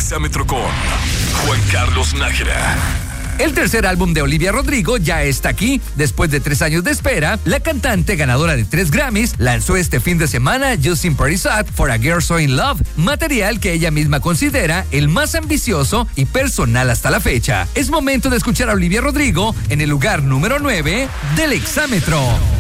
Exámetro con Juan Carlos Nájera. El tercer álbum de Olivia Rodrigo ya está aquí. Después de 3 años de espera, la cantante ganadora de 3 Grammys lanzó este fin de semana Justin Pretty Sad for a Girl So in Love, material que ella misma considera el más ambicioso y personal hasta la fecha. Es momento de escuchar a Olivia Rodrigo en el lugar número 9 del Exámetro.